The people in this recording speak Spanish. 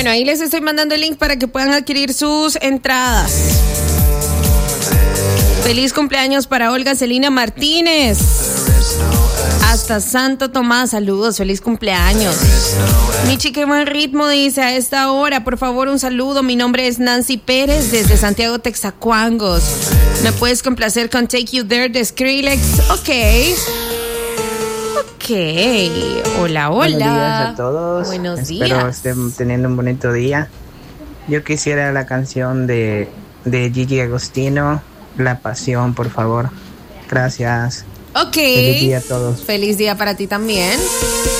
Bueno, ahí les estoy mandando el link para que puedan adquirir sus entradas. Feliz cumpleaños para Olga Celina Martínez. Hasta Santo Tomás, saludos, feliz cumpleaños. Michi, qué buen ritmo, dice a esta hora. Por favor, un saludo. Mi nombre es Nancy Pérez desde Santiago, Texacuangos. ¿Me puedes complacer con Take You There de Skrillex? Ok. Hola, hola. Buenos días a todos. Buenos días. Espero estén teniendo un bonito día. Yo quisiera la canción de Gigi Agostino, La Pasión, por favor. Gracias. Ok. Feliz día a todos. Feliz día para ti también.